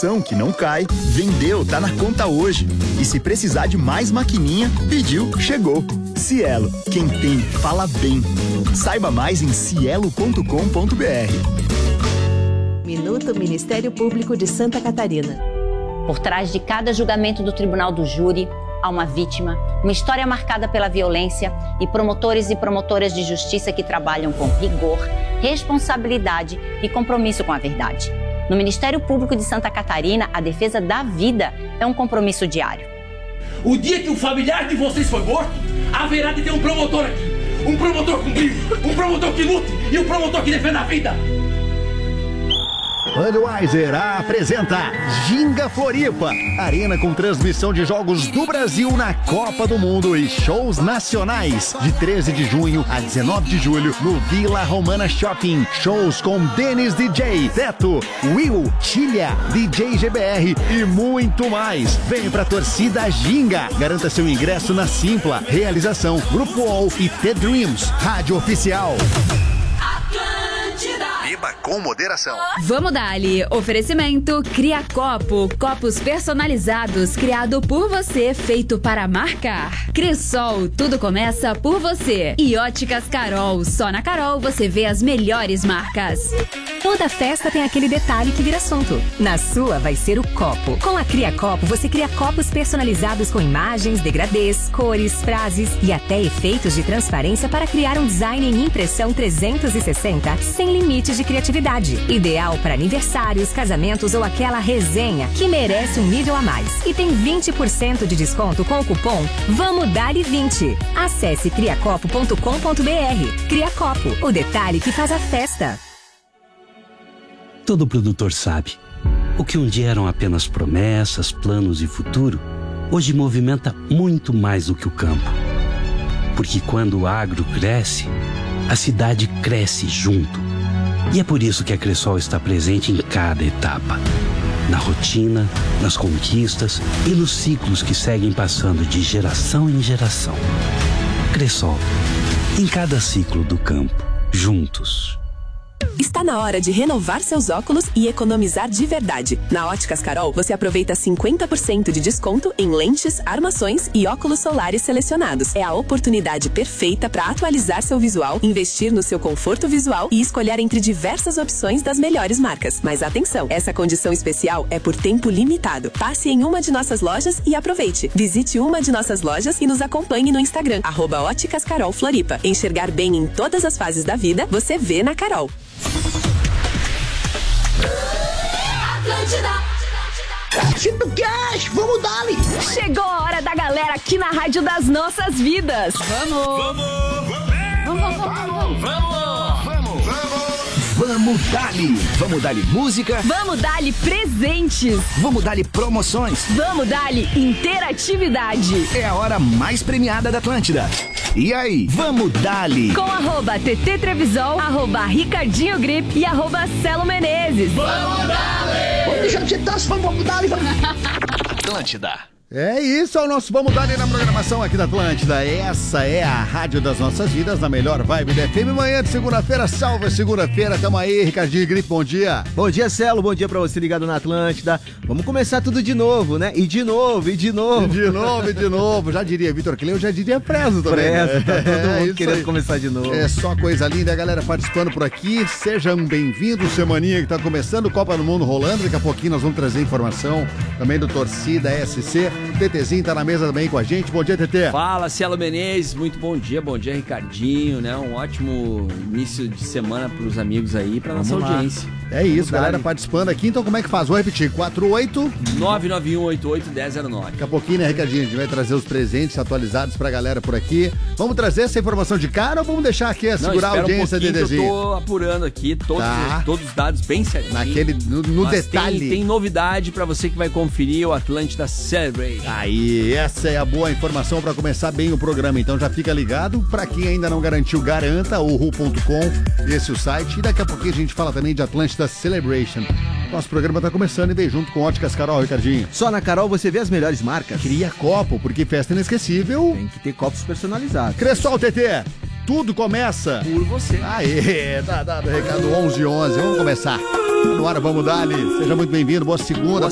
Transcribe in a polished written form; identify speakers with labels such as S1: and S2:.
S1: promoção que não cai. Vendeu, tá na conta hoje. E se precisar de mais maquininha, pediu, chegou. Cielo, quem tem, fala bem. Saiba mais em cielo.com.br.
S2: Minuto Ministério Público de Santa Catarina.
S3: Por trás de cada julgamento do Tribunal do Júri, há uma vítima, uma história marcada pela violência e promotores e promotoras de justiça que trabalham com rigor, responsabilidade e compromisso com a verdade. No Ministério Público de Santa Catarina, a defesa da vida é um compromisso diário.
S4: O dia que o familiar de vocês for morto, haverá de ter um promotor aqui. Um promotor comigo, um promotor que lute e um promotor que defenda a vida.
S5: Budweiser apresenta Ginga Floripa, arena com transmissão de jogos do Brasil na Copa do Mundo e shows nacionais. De 13 de junho a 19 de julho no Vila Romana Shopping. Shows com Denis DJ, Teto, Will, Chilha, DJ GBR e muito mais. Vem pra torcida Ginga. Garanta seu ingresso na Simpla. Realização Grupo All e The Dreams. Rádio Oficial.
S1: Beba com moderação.
S6: Vamos dar-lhe. Oferecimento Cria Copo. Copos personalizados, criado por você, feito para marcar. Cressol, tudo começa por você. E Óticas Carol. Só na Carol você vê as melhores marcas.
S7: Toda festa tem aquele detalhe que vira assunto. Na sua vai ser o copo. Com a Cria Copo, você cria copos personalizados com imagens, degradês, cores, frases e até efeitos de transparência para criar um design em impressão 360 sem limites de criatividade. Ideal para aniversários, casamentos ou aquela resenha que merece um nível a mais. E tem 20% de desconto com o cupom Vamos Dar-lhe 20. Acesse criacopo.com.br. Cria Copo, o detalhe que faz a festa.
S8: Todo produtor sabe, o que um dia eram apenas promessas, planos e futuro, hoje movimenta muito mais do que o campo. Porque quando o agro cresce, a cidade cresce junto. E é por isso que a Cressol está presente em cada etapa. Na rotina, nas conquistas e nos ciclos que seguem passando de geração em geração. Cressol, em cada ciclo do campo, juntos.
S7: Está na hora de renovar seus óculos e economizar de verdade. Na Óticas Carol, você aproveita 50% de desconto em lentes, armações e óculos solares selecionados. É a oportunidade perfeita para atualizar seu visual, investir no seu conforto visual e escolher entre diversas opções das melhores marcas. Mas atenção, essa condição especial é por tempo limitado. Passe em uma de nossas lojas e aproveite. Visite uma de nossas lojas e nos acompanhe no Instagram, @Óticas Carol Floripa. Enxergar bem em todas as fases da vida, você vê na Carol.
S9: Chip Cash, vamos dar-lhe!
S6: Chegou a hora da galera aqui na Rádio das Nossas Vidas.
S1: Vamos dar-lhe. Vamos dar-lhe música.
S6: Vamos dar-lhe presentes.
S1: Vamos dar-lhe promoções.
S6: Vamos dar-lhe interatividade.
S1: É a hora mais premiada da Atlântida. E aí, vamos dar-lhe.
S6: Com @TT Trevisol, @Ricardinho Grip e @Celo Menezes.
S9: Vamos dar-lhe! Vamos deixar de ser tanto, vamos dar-lhe.
S1: Atlântida.
S5: É isso, é o nosso Vamos Dar-lhe na programação aqui da Atlântida. Essa é a Rádio das Nossas Vidas, na melhor vibe da FM. Manhã de segunda-feira, salve segunda-feira. Tamo aí, Ricardinho Gripe, bom dia.
S10: Bom dia, Celo, bom dia pra você ligado na Atlântida. Vamos começar tudo de novo, né? E de novo, e de novo.
S5: E de novo, e de novo. Já diria Vitor Cleo, já diria Preso também.
S10: Preso, tá todo mundo querendo
S5: aí.
S10: começar de novo.
S5: É só coisa linda, a galera participando por aqui. Sejam bem-vindos, semaninha que tá começando, Copa do Mundo rolando. Daqui a pouquinho nós vamos trazer informação também do Torcida SC. O TTzinho tá na mesa também com a gente. Bom dia, TT.
S11: Fala, Cielo Menezes, muito bom dia, Ricardinho, né? Um ótimo início de semana pros amigos aí, pra nossa audiência.
S5: É isso, galera participando aqui. Então como é que faz? Vou repetir,
S11: 991881009.
S5: Daqui a pouquinho, né, Ricardinho? A gente vai trazer os presentes atualizados pra galera por aqui. Vamos trazer essa informação de cara ou vamos deixar aqui segurar a audiência, DDzinho?
S11: Eu tô apurando aqui todos os dados bem certinhos.
S5: No detalhe.
S11: Tem novidade pra você que vai conferir o Atlântida Celebrate.
S5: Aí, essa é a boa informação pra começar bem o programa. Então já fica ligado. Pra quem ainda não garantiu, garanta, ru.com, esse é o site. E daqui a pouquinho a gente fala também de Atlântida Celebration. Nosso programa tá começando e vem junto com Óticas Carol, Ricardinho.
S10: Só na Carol você vê as melhores marcas.
S5: Cria copo, porque festa inesquecível.
S10: Tem que ter copos personalizados.
S5: Cressol, TT, tudo começa
S11: por você.
S5: Aê, tá dado o recado 11:11. Vamos começar. No ar, vamos dar-lhe. Seja muito bem-vindo, boa segunda.